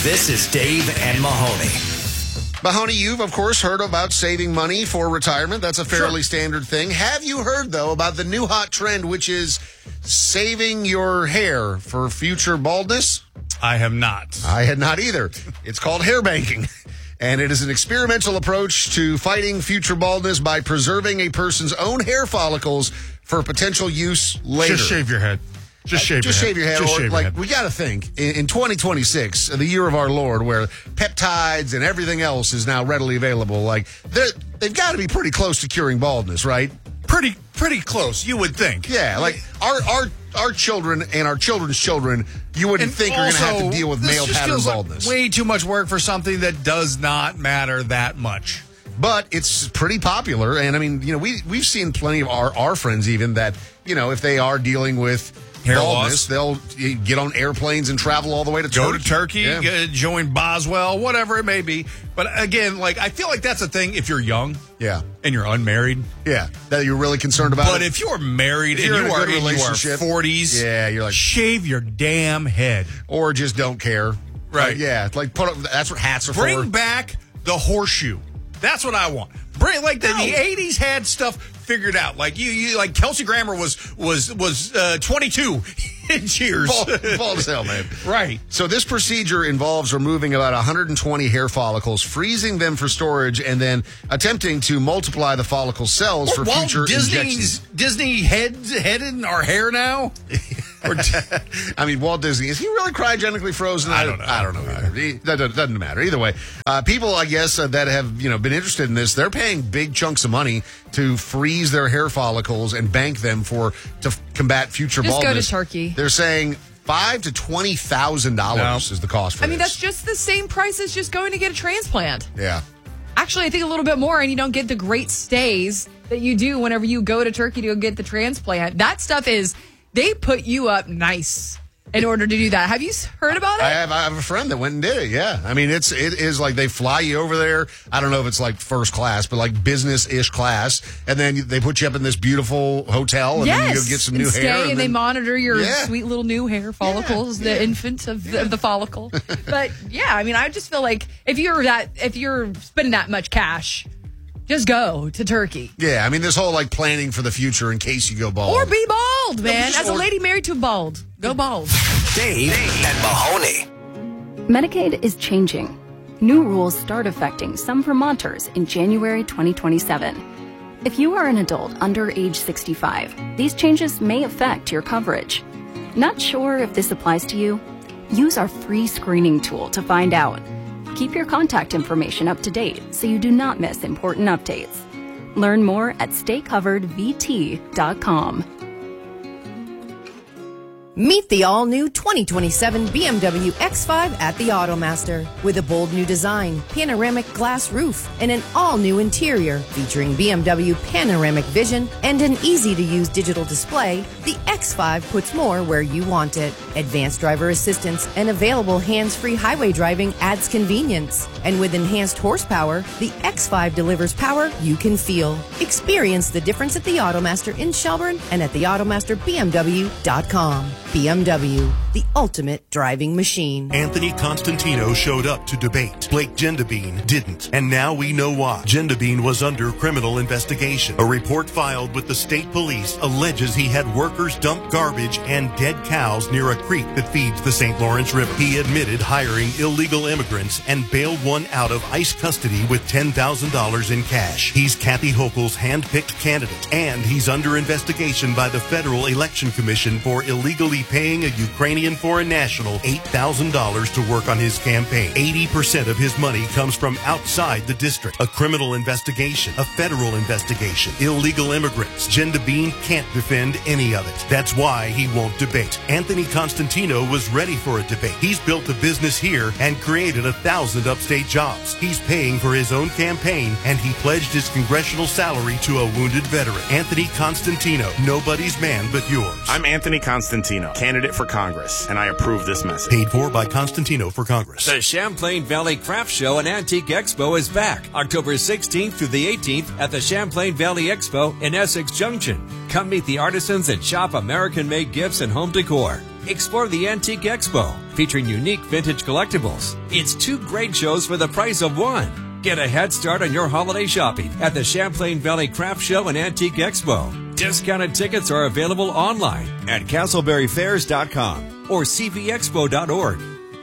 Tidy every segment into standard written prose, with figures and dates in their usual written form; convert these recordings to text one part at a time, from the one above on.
This is Dave and Mahoney. Mahoney, you've, of course, heard about saving money for retirement. That's a fairly standard thing. Have you heard, though, about the new hot trend, which is saving your hair for future baldness? I have not. I had not either. It's called hair banking, and it is an experimental approach to fighting future baldness by preserving a person's own hair follicles for potential use later. Just shave your head. Just shave your head. Just shave your head. We got to think, in 2026, the year of our Lord, where peptides and everything else is now readily available, like they've got to be pretty close to curing baldness, right? Pretty close, you would think. Yeah, like our children and our children's children, you wouldn't think are going to have to deal with male pattern baldness. Like way too much work for something that does not matter that much. But it's pretty popular, and I mean, we've seen plenty of our friends even that, if they are dealing with hair baldness, loss, they'll get on airplanes and travel all the way to Turkey. Go to Turkey, join Boswell, whatever it may be. But again, I feel like that's a thing if you're young, and you're unmarried, that you're really concerned about. But if you're married and you are in your 40s, you're like, shave your damn head, or just don't care, right? That's what hats are for. Bring back the horseshoe. That's what I want. The 80s had stuff figured out. Like Kelsey Grammer was 22 in Cheers. Bald as hell, man. Right. So this procedure involves removing about 120 hair follicles, freezing them for storage, and then attempting to multiply the follicle cells for future injections. Disney head in our hair now? I mean, Walt Disney, is he really cryogenically frozen? I don't know. I don't know either. That doesn't matter. Either way, people, I guess, that have been interested in this, they're paying big chunks of money to freeze their hair follicles and bank them to combat future baldness. Just go to Turkey. They're saying $5,000 to $20,000 is the cost for this. I mean, that's just the same price as just going to get a transplant. Yeah. Actually, I think a little bit more, and you don't get the great stays that you do whenever you go to Turkey to go get the transplant. That stuff they put you up nice in order to do that. Have you heard about it? I have a friend that went and did it, yeah. I mean, it is like they fly you over there. I don't know if it's like first class, but like business-ish class. And then they put you up in this beautiful hotel, and then you go get some new hair. And they monitor your sweet little new hair follicles, the infant of the follicle. But, yeah, I mean, I just feel like if you're spending that much cash, just go to Turkey. Yeah, I mean, this whole planning for the future in case you go bald. Or be bald, man. As a lady married to a bald, go bald. Dave and Mahoney. Medicaid is changing. New rules start affecting some Vermonters in January 2027. If you are an adult under age 65, these changes may affect your coverage. Not sure if this applies to you? Use our free screening tool to find out. Keep your contact information up to date so you do not miss important updates. Learn more at staycoveredvt.com. Meet the all-new 2027 BMW X5 at the Automaster with a bold new design, panoramic glass roof, and an all-new interior featuring BMW Panoramic Vision and an easy-to-use digital display. The X5 puts more where you want it. Advanced driver assistance and available hands-free highway driving adds convenience. And with enhanced horsepower, the X5 delivers power you can feel. Experience the difference at the Automaster in Shelburne and at theautomasterbmw.com. BMW, the ultimate driving machine. Anthony Constantino showed up to debate. Blake Gendabine didn't. And now we know why. Gendabine was under criminal investigation. A report filed with the state police alleges he had workers dump garbage and dead cows near a creek that feeds the St. Lawrence River. He admitted hiring illegal immigrants and bailed one out of ICE custody with $10,000 in cash. He's Kathy Hochul's hand-picked candidate, and he's under investigation by the Federal Election Commission for illegally paying a Ukrainian foreign national $8,000 to work on his campaign. 80% of his money comes from outside the district. A criminal investigation, a federal investigation, illegal immigrants. Gendabine can't defend any of it. That's why he won't debate. Anthony Constantino was ready for a debate. He's built a business here and created 1,000 upstate jobs. He's paying for his own campaign, and he pledged his congressional salary to a wounded veteran. Anthony Constantino, nobody's man but yours. I'm Anthony Constantino, candidate for Congress, and I approve this message. Paid for by Constantino for Congress. The Champlain Valley Craft Show and Antique Expo is back October 16th through the 18th at the Champlain Valley Expo in Essex Junction. Come meet the artisans and shop American-made gifts and home decor. Explore the Antique Expo, featuring unique vintage collectibles. It's 2 great shows for the price of 1. Get a head start on your holiday shopping at the Champlain Valley Craft Show and Antique Expo. Discounted tickets are available online at castleberryfairs.com or cvexpo.org.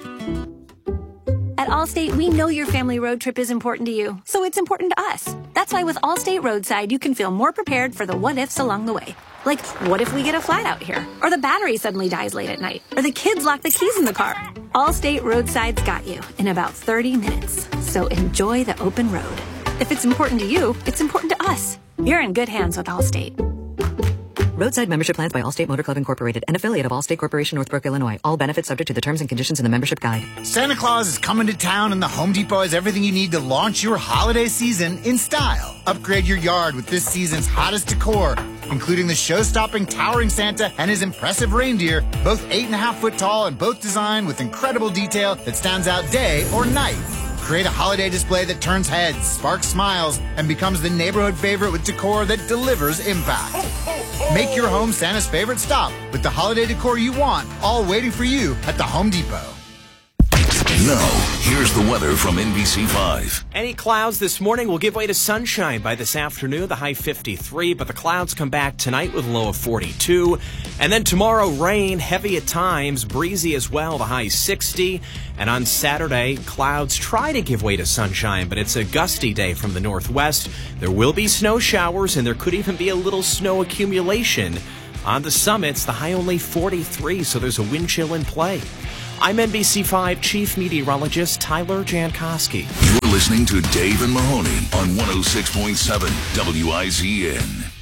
At Allstate, we know your family road trip is important to you, so it's important to us. That's why with Allstate Roadside, you can feel more prepared for the what-ifs along the way. Like, what if we get a flat out here? Or the battery suddenly dies late at night? Or the kids lock the keys in the car? Allstate Roadside's got you in about 30 minutes. So enjoy the open road. If it's important to you, it's important to us. You're in good hands with Allstate. Roadside membership plans by Allstate Motor Club Incorporated, an affiliate of Allstate Corporation, Northbrook, Illinois. All benefits subject to the terms and conditions in the membership guide. Santa Claus is coming to town, and the Home Depot has everything you need to launch your holiday season in style. Upgrade your yard with this season's hottest decor, including the show-stopping towering Santa and his impressive reindeer, both 8.5 foot tall and both designed with incredible detail that stands out day or night. Create a holiday display that turns heads, sparks smiles, and becomes the neighborhood favorite with decor that delivers impact. Make your home Santa's favorite stop with the holiday decor you want, all waiting for you at the Home Depot. Now, here's the weather from NBC5. Any clouds this morning will give way to sunshine by this afternoon, the high 53, but the clouds come back tonight with a low of 42. And then tomorrow, rain, heavy at times, breezy as well, the high 60. And on Saturday, clouds try to give way to sunshine, but it's a gusty day from the northwest. There will be snow showers, and there could even be a little snow accumulation. On the summits, the high only 43, so there's a wind chill in play. I'm NBC5 Chief Meteorologist Tyler Jankowski. You're listening to Dave and Mahoney on 106.7 WIZN.